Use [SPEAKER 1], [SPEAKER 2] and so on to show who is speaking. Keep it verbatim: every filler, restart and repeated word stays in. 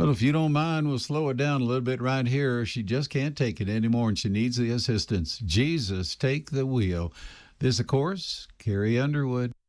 [SPEAKER 1] Well, if you don't mind, we'll slow it down a little bit right here. She just can't take it anymore and she needs the assistance. Jesus, take the wheel. This, of course, Carrie Underwood.